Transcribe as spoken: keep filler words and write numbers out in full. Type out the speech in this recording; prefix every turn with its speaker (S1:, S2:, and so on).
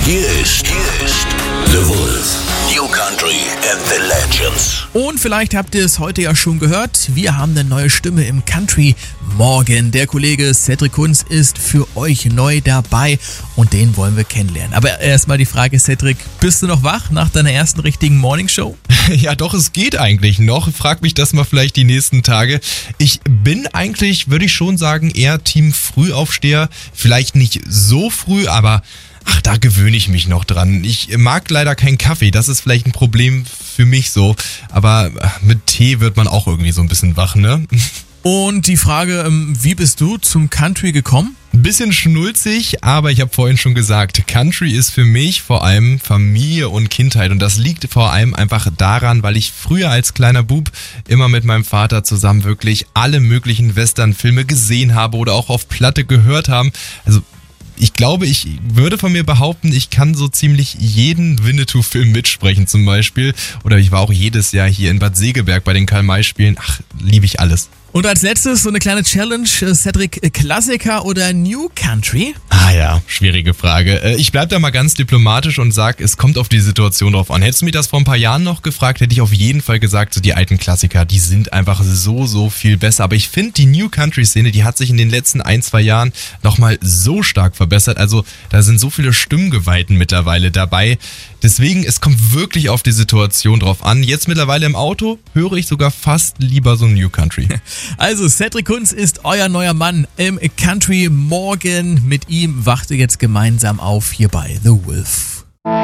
S1: Hier ist, hier ist The Wolf. New Country and the Legends.
S2: Und vielleicht habt ihr es heute ja schon gehört, wir haben eine neue Stimme im Country Morgen. Der Kollege Cedric Kunz ist für euch neu dabei und den wollen wir kennenlernen. Aber erstmal die Frage, Cedric, bist du noch wach nach deiner ersten richtigen Morningshow?
S3: Ja, doch, es geht eigentlich noch. Frag mich das mal vielleicht die nächsten Tage. Ich bin eigentlich, würde ich schon sagen, eher Team Frühaufsteher. Vielleicht nicht so früh, aber ach, da gewöhne ich mich noch dran. Ich mag leider keinen Kaffee, das ist vielleicht ein Problem für mich so. Aber mit Tee wird man auch irgendwie so ein bisschen wach, ne?
S2: Und die Frage, wie bist du zum Country gekommen?
S3: Ein bisschen schnulzig, aber ich habe vorhin schon gesagt, Country ist für mich vor allem Familie und Kindheit. Und das liegt vor allem einfach daran, weil ich früher als kleiner Bub immer mit meinem Vater zusammen wirklich alle möglichen Westernfilme gesehen habe oder auch auf Platte gehört haben. Also ich glaube, ich würde von mir behaupten, ich kann so ziemlich jeden Winnetou-Film mitsprechen zum Beispiel. Oder ich war auch jedes Jahr hier in Bad Segeberg bei den Karl-May-Spielen. Ach, liebe ich alles.
S2: Und als letztes so eine kleine Challenge, Cedric, Klassiker oder New Country?
S3: Ah ja, schwierige Frage. Ich bleib da mal ganz diplomatisch und sag, es kommt auf die Situation drauf an. Hättest du mich das vor ein paar Jahren noch gefragt, hätte ich auf jeden Fall gesagt, so die alten Klassiker, die sind einfach so, so viel besser. Aber ich finde, die New Country-Szene, die hat sich in den letzten ein, zwei Jahren nochmal so stark verbessert. Also da sind so viele Stimmgewalten mittlerweile dabei. Deswegen, es kommt wirklich auf die Situation drauf an. Jetzt mittlerweile im Auto höre ich sogar fast lieber so New Country.
S2: Also Cedric Kunz ist euer neuer Mann im Country Morgen. Mit ihm wacht ihr jetzt gemeinsam auf hier bei The Wolf.